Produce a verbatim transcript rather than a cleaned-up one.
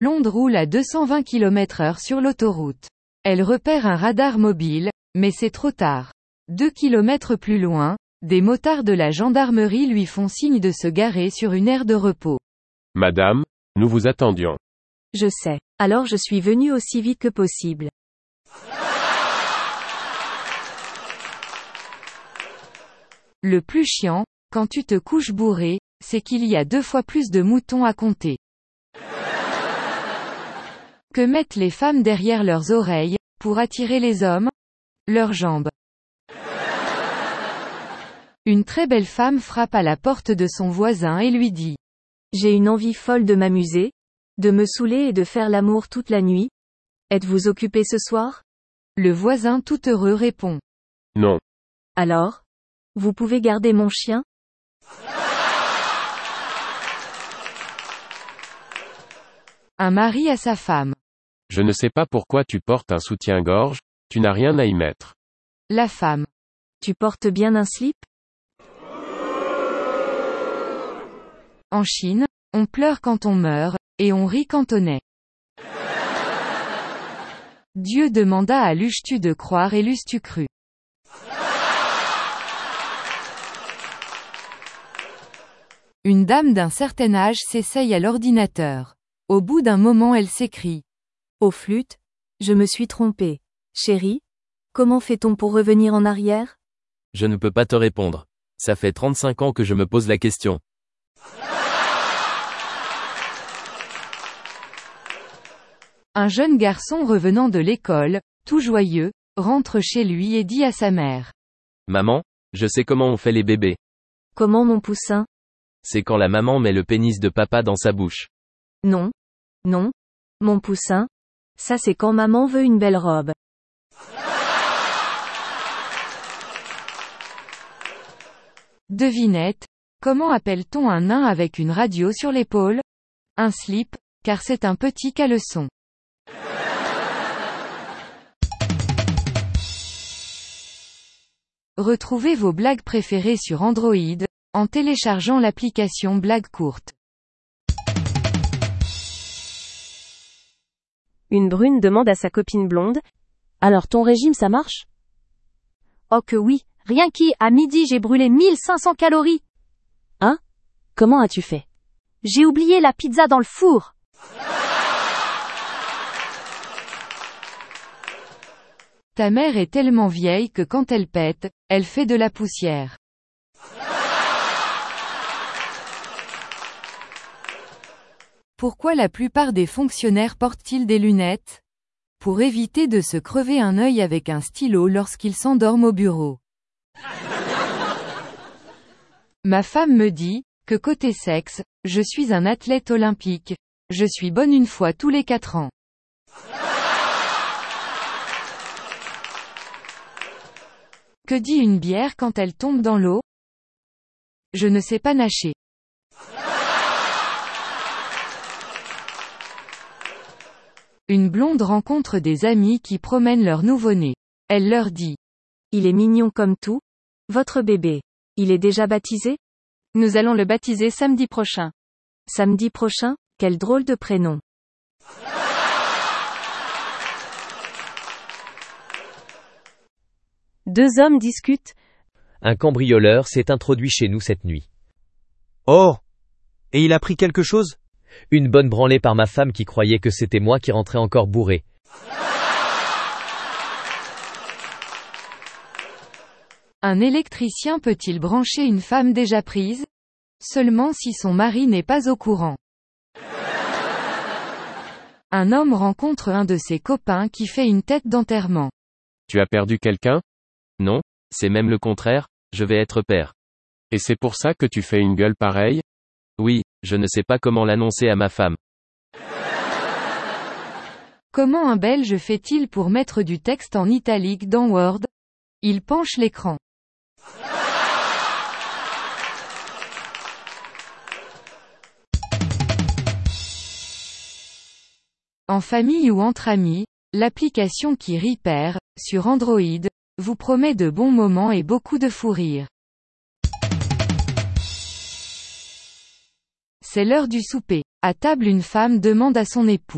Blonde roule à deux cent vingt kilomètres heure sur l'autoroute. Elle repère un radar mobile, mais c'est trop tard. Deux kilomètres plus loin, des motards de la gendarmerie lui font signe de se garer sur une aire de repos. Madame, nous vous attendions. Je sais. Alors je suis venue aussi vite que possible. Le plus chiant, quand tu te couches bourré, c'est qu'il y a deux fois plus de moutons à compter. Que mettent les femmes derrière leurs oreilles, pour attirer les hommes? Leurs jambes. Une très belle femme frappe à la porte de son voisin et lui dit: J'ai une envie folle de m'amuser, de me saouler et de faire l'amour toute la nuit. Êtes-vous occupé ce soir? Le voisin tout heureux répond: Non. Alors? Vous pouvez garder mon chien? Un mari à sa femme. Je ne sais pas pourquoi tu portes un soutien-gorge, tu n'as rien à y mettre. La femme. Tu portes bien un slip? En Chine, on pleure quand on meurt, et on rit quand on est. Dieu demanda à l'euches-tu de croire et l'eusses-tu cru. Une dame d'un certain âge s'essaye à l'ordinateur. Au bout d'un moment elle s'écrie: Au flûte, je me suis trompée. Chérie, comment fait-on pour revenir en arrière? Je ne peux pas te répondre. Ça fait trente-cinq ans que je me pose la question. Un jeune garçon revenant de l'école, tout joyeux, rentre chez lui et dit à sa mère: Maman, je sais comment on fait les bébés. Comment mon poussin? C'est quand la maman met le pénis de papa dans sa bouche. Non. Non. Mon poussin. Ça c'est quand maman veut une belle robe. Devinette. Comment appelle-t-on un nain avec une radio sur l'épaule? Un slip, car c'est un petit caleçon. Retrouvez vos blagues préférées sur Android, en téléchargeant l'application Blagues courtes. Une brune demande à sa copine blonde: Alors ton régime ça marche? Oh que oui, rien qu'à à midi j'ai brûlé mille cinq cents calories. Hein? Comment as-tu fait? J'ai oublié la pizza dans le four. Ta mère est tellement vieille que quand elle pète, elle fait de la poussière. Pourquoi la plupart des fonctionnaires portent-ils des lunettes? Pour éviter de se crever un œil avec un stylo lorsqu'ils s'endorment au bureau. Ma femme me dit que côté sexe, je suis un athlète olympique. Je suis bonne une fois tous les quatre ans. Que dit une bière quand elle tombe dans l'eau? Je ne sais pas nager. Une blonde rencontre des amis qui promènent leur nouveau-né. Elle leur dit: Il est mignon comme tout. Votre bébé. Il est déjà baptisé? Nous allons le baptiser samedi prochain. Samedi prochain? Quel drôle de prénom. Deux hommes discutent. Un cambrioleur s'est introduit chez nous cette nuit. Oh! Et il a pris quelque chose? Une bonne branlée par ma femme qui croyait que c'était moi qui rentrais encore bourré. Un électricien peut-il brancher une femme déjà prise? Seulement si son mari n'est pas au courant. Un homme rencontre un de ses copains qui fait une tête d'enterrement. Tu as perdu quelqu'un? Non, c'est même le contraire, je vais être père. Et c'est pour ça que tu fais une gueule pareille? Oui, je ne sais pas comment l'annoncer à ma femme. Comment un Belge fait-il pour mettre du texte en italique dans Word? Il penche l'écran. En famille ou entre amis, l'application qui rit perd, sur Android, vous promet de bons moments et beaucoup de fou rire. C'est l'heure du souper. À table, une femme demande à son époux: